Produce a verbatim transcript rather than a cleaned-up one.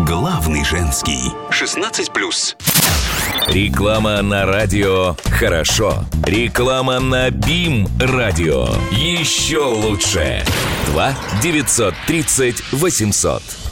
Главный женский. шестнадцать плюс. Реклама на радио хорошо. Реклама на БИМ радио еще лучше. два девятьсот тридцать восемьсот.